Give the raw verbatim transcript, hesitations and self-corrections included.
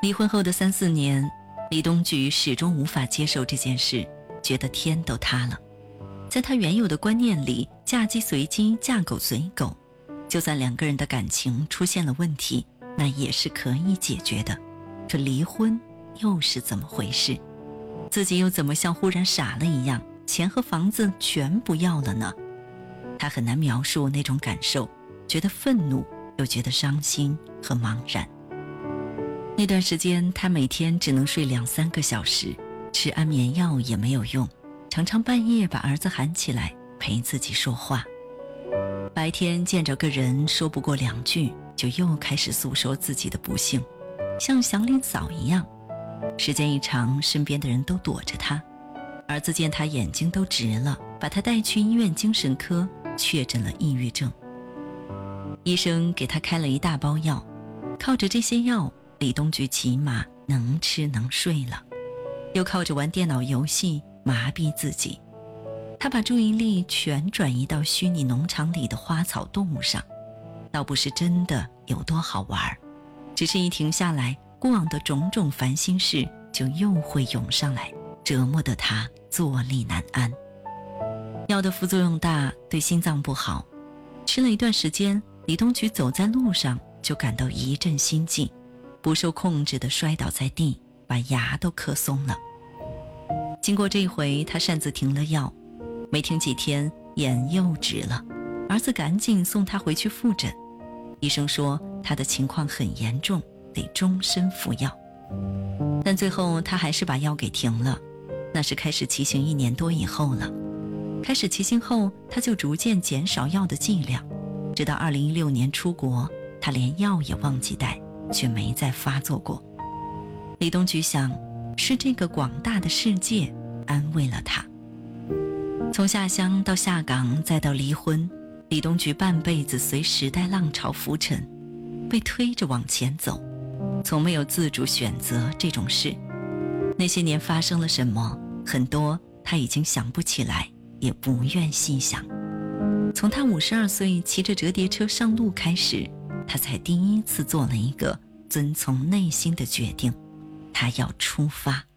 离婚后的三四年，李东菊始终无法接受这件事，觉得天都塌了。在他原有的观念里，嫁鸡随鸡，嫁狗随狗，就算两个人的感情出现了问题，那也是可以解决的。这离婚又是怎么回事？自己又怎么像忽然傻了一样，钱和房子全不要了呢？他很难描述那种感受，觉得愤怒，又觉得伤心和茫然。那段时间，他每天只能睡两三个小时，吃安眠药也没有用，常常半夜把儿子喊起来陪自己说话。白天见着个人说不过两句，就又开始诉说自己的不幸，像祥林嫂一样。时间一长，身边的人都躲着他。儿子见他眼睛都直了，把他带去医院精神科，确诊了抑郁症。医生给他开了一大包药，靠着这些药，李东菊起码能吃能睡了，又靠着玩电脑游戏麻痹自己。他把注意力全转移到虚拟农场里的花草动物上，倒不是真的有多好玩，只是一停下来，过往的种种烦心事就又会涌上来，折磨得他坐立难安。药的副作用大，对心脏不好。吃了一段时间，李东菊走在路上就感到一阵心悸，不受控制地摔倒在地，把牙都磕松了。经过这回，他擅自停了药，没停几天，眼又直了，儿子赶紧送他回去复诊。医生说他的情况很严重，得终身服药。但最后他还是把药给停了，那是开始骑行一年多以后了。开始骑行后，他就逐渐减少药的剂量，直到二零一六年出国，他连药也忘记带，却没再发作过。李东菊想，是这个广大的世界安慰了他。从下乡到下岗，再到离婚，李东菊半辈子随时代浪潮浮沉，被推着往前走，从没有自主选择这种事。那些年发生了什么，很多他已经想不起来，也不愿细想。从他五十二岁骑着折叠车上路开始，他才第一次做了一个遵从内心的决定，他要出发。